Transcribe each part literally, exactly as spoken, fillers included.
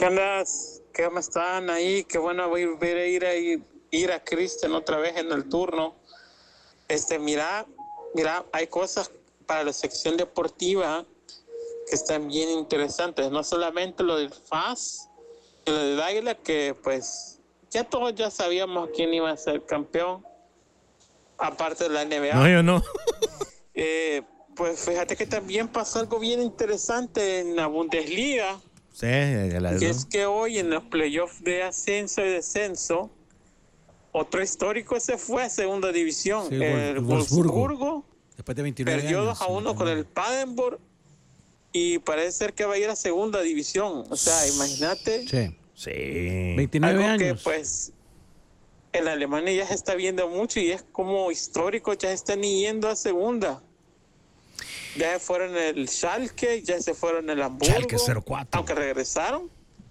¿Qué andas? ¿Cómo están ahí? Qué bueno ver a ir a, ir a Cristian otra vez en el turno. Este, mira, mira, hay cosas para la sección deportiva que están bien interesantes. No solamente lo del F A S, lo del Águila, que pues ya todos ya sabíamos quién iba a ser campeón, aparte de la N B A. No, yo no. Eh, pues fíjate que también pasó algo bien interesante en la Bundesliga. Sí, la Y es que hoy en los playoffs de ascenso y descenso, otro histórico se fue a segunda división. Sí, el Wolfsburgo. Wolfsburgo Después de veintinueve perdió años, dos a uno con el Paderborn y parece ser que va a ir a segunda división. O sea, imagínate. Sí. Sí. veintinueve Algo años. que pues en Alemania ya se está viendo mucho y es como histórico, ya están yendo a segunda. Ya se fueron el Schalke, ya se fueron el Hamburgo. Schalke cero cuatro. Aunque regresaron.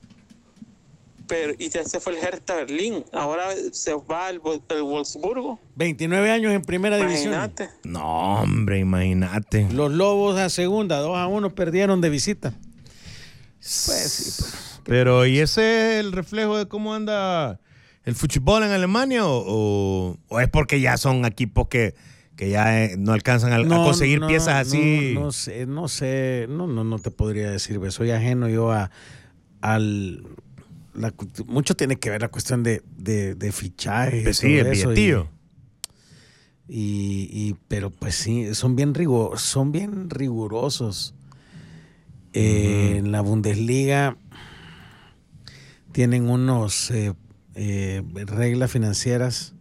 Pero, y ya se fue el Hertha Berlín. Ahora se va el, el Wolfsburgo. veintinueve años en primera división. Imagínate. No, hombre, imagínate. Los Lobos a segunda, dos a uno perdieron de visita. Pues sí, pues. Pero, ¿y ese es el reflejo de cómo anda el fútbol en Alemania? ¿O, o, o es porque ya son equipos que, que ya eh, no alcanzan a, No, a conseguir no, piezas así? No, no sé, no sé, no, no, no te podría decir, soy ajeno yo a al la, mucho tiene que ver la cuestión de, de, de fichaje. Pues sí, el billetillo. Y, y, y, pero pues sí, son bien, rigor, son bien rigurosos. Eh, uh-huh. En la Bundesliga tienen unos eh, eh, reglas financieras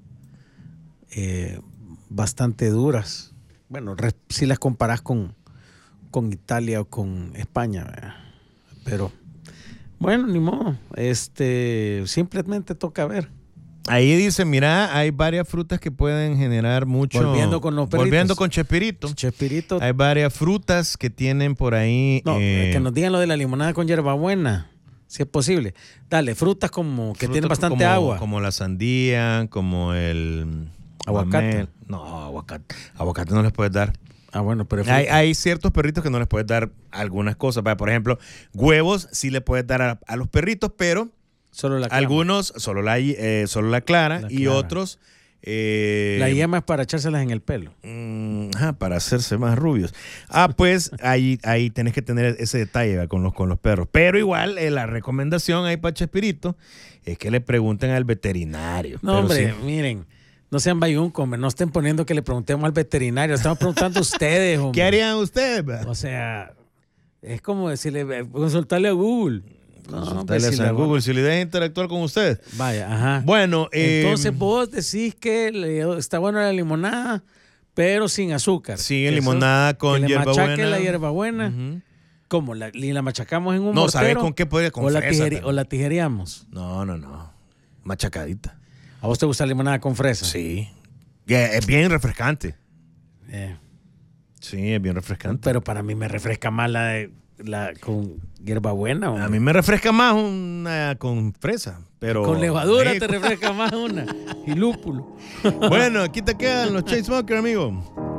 eh, bastante duras. Bueno, re, si las comparas con, con Italia o con España, ¿verdad? Pero bueno, ni modo. Este, simplemente toca ver. Ahí dice, mira, hay varias frutas que pueden generar mucho. Volviendo con los perritos. Volviendo con Chespirito. Chespirito. Hay varias frutas que tienen por ahí. No, eh, que nos digan lo de la limonada con hierbabuena, si es posible. Dale, frutas como que frutas tienen bastante como, agua. Como la sandía, como el aguacate. Mamel. No, aguacate. Aguacate no les puedes dar. Ah, bueno, pero hay, hay ciertos perritos que no les puedes dar algunas cosas. Por ejemplo, huevos sí le puedes dar a, a los perritos, pero solo la algunos solo la, eh, solo la clara, la y clara. otros eh, la yema es para echárselas en el pelo. Mm, ajá, para hacerse más rubios. Ah, pues ahí, ahí tenés que tener ese detalle con los, con los perros. Pero igual eh, la recomendación ahí para Chespirito es que le pregunten al veterinario. No, Pero hombre, sí. miren. No sean bayuncos, no estén poniendo que le preguntemos al veterinario. Estamos preguntando a ustedes, hombre. ¿Qué harían ustedes? ¿Verdad? O sea, es como decirle, consultarle a Google. No, consultarle a Google, Google, si le dejan interactuar con ustedes. Vaya, ajá. Bueno, eh, entonces vos decís que le, está buena la limonada, pero sin azúcar. Sí, limonada con hierbabuena. Que le machaque la hierbabuena. Uh-huh. ¿Cómo? La, ¿Y la machacamos en un no, mortero? No, ¿sabes con qué podría? Con o, fresa, la tijeri, ¿O la tijereamos? No, no, no. Machacadita. ¿A vos te gusta la limonada con fresa? Sí. Yeah, es bien refrescante. Yeah. Sí, es bien refrescante. Pero para mí me refresca más la, de, la con hierbabuena. A mí me refresca más una con fresa. Pero con levadura sí, te refresca más una. Y lúpulo. Bueno, aquí te quedan los Chainsmokers, amigo.